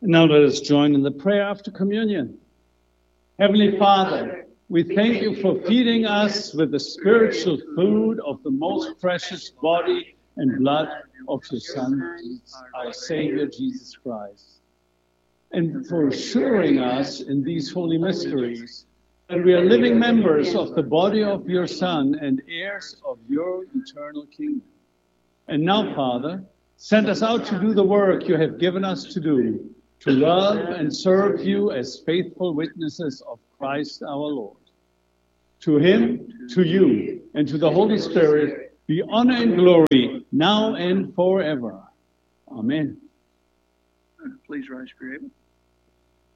And now let us join in the prayer after communion. Heavenly Father, we thank you for feeding us with the spiritual food of the most precious body and blood of your Son, our Savior Jesus Christ, and for assuring us in these holy mysteries that we are living members of the body of your Son and heirs of your eternal kingdom. And now, Father, send us out to do the work you have given us to do, to love and serve you as faithful witnesses of Christ our Lord. To him, to you, and to the Holy Spirit be honor and glory now and forever. Amen. Please rise for your amen.